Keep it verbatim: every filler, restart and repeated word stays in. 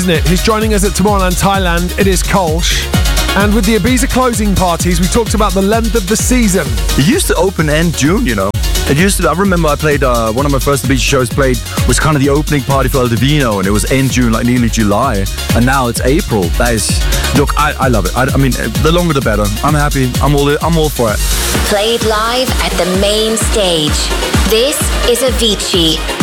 isn't it? Who's joining us at Tomorrowland, Thailand. It is Kolsch. And with the Ibiza closing parties, we talked about the length of the season. It used to open end June, you know. It used to. I remember I played uh, one of my first Ibiza shows. Played was kind of the opening party for El Divino, and it was end June, like nearly July. And now it's April. That is, look, I, I love it. I, I mean, the longer the better. I'm happy. I'm all. I'm all for it. Played live at the main stage. This is Avicii.